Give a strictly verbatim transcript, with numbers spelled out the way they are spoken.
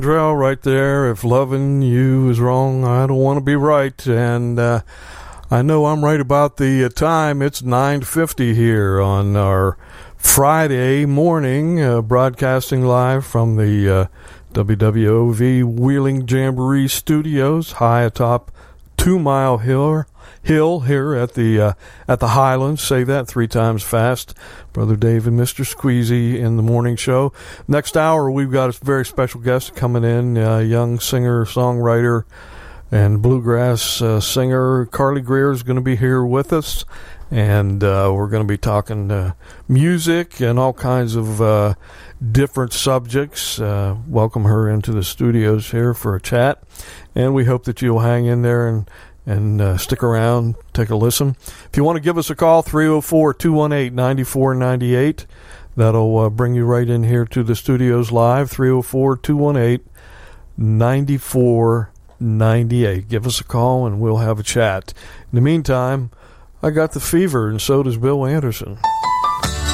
Drell right there. If loving you is wrong, I don't want to be right. And uh, I know I'm right about the uh, time. It's nine fifty here on our Friday morning, uh, broadcasting live from the uh, W W O V Wheeling Jamboree Studios, high atop Two Mile Hill. Hill here at the uh, at the Highlands. Say that three times fast. Brother Dave and Mister Squeezy in the morning show. Next hour, we've got a very special guest coming in, a young singer, songwriter, and bluegrass uh, singer. Carly Greer is going to be here with us, and uh, we're going to be talking uh, music and all kinds of uh, different subjects. Uh, welcome her into the studios here for a chat, and we hope that you'll hang in there and and uh, stick around, take a listen. If you want to give us a call, three oh four, two one eight, nine four nine eight. That'll uh, bring you right in here to the studios live, three oh four, two one eight, nine four nine eight. Give us a call and we'll have a chat. In the meantime, I got the fever, and so does Bill Anderson.